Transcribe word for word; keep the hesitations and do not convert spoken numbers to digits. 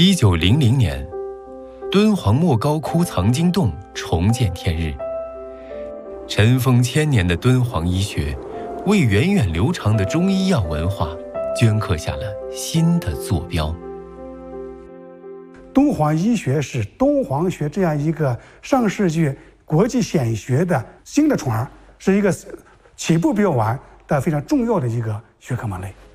一九零零年，敦煌莫高窟藏经洞重见天日。尘封千年的敦煌医学，为源远流长的中医药文化镌刻下了新的坐标。 敦煌医学是敦煌学这样一个上世纪国际显学的新的宠儿，是一个起步比较晚但非常重要的一个学科门类。